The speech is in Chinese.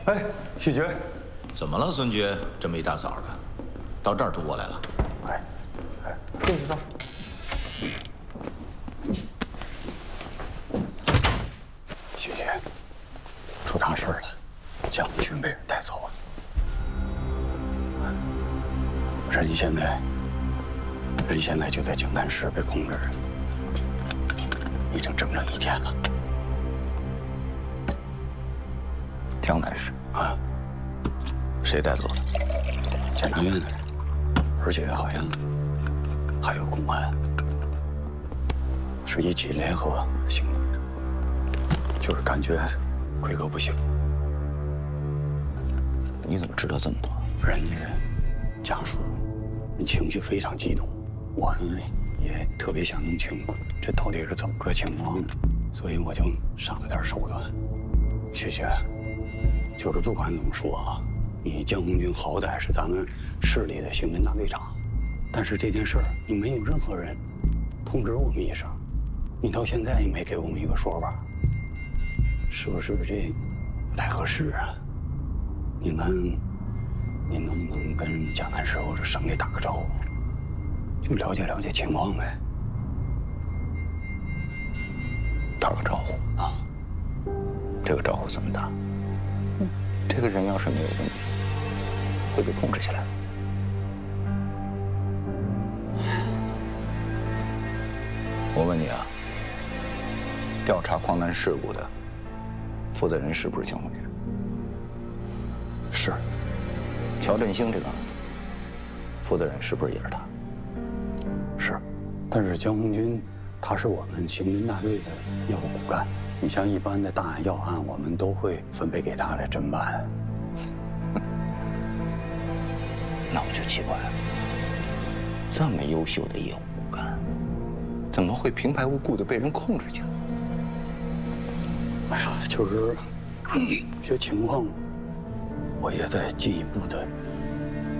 哎，许局， 怎么了，孙局？这么一大早的，到这儿堵我来了？ 进去坐。 许局，出大事了，将军被人带走了。人现在就在江南市被控制着，已经整整1天了。 江南市啊， 谁带走的？ 检察院的人，而且好像还有公安，是一起联合行动的，就是感觉奎哥不行。 你怎么知道这么多？ 人家家属情绪非常激动，我呢也特别想弄清楚这到底是怎么个情况，所以我就上了点手段。许局，就是不管怎么说啊，你江红军好歹是咱们市里的刑侦大队长，但是这件事儿你没有任何人通知我们一声，你到现在也没给我们一个说法，是不是这不太合适啊？你看，您能不能跟江南市或者省里打个招呼，就了解了解情况呗？ 打个招呼啊， 这个招呼怎么打？这个人要是没有问题，会被控制起来。我问你啊，调查矿难事故的负责人是不是江红军？ 是。 乔振兴这个案子，负责人是不是也是他？ 是，但是江红军他是我们刑侦大队的业务骨干，你像一般的大案要案，我们都会分配给他来侦办。 那我就奇怪了，这么优秀的业务骨干，怎么会平白无故的被人控制起来？ 哎呀，就是这情况，我也在进一步的